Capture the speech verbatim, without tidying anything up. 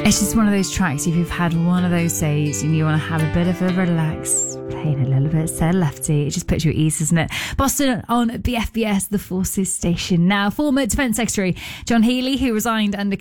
It's just one of those tracks, if you've had one of those days and you want to have a bit of a relax, playing a little bit Said Lefty, it just puts you at ease, doesn't it? Boston on B F B S, the Forces Station. Now, former Defence Secretary John Healey, who resigned under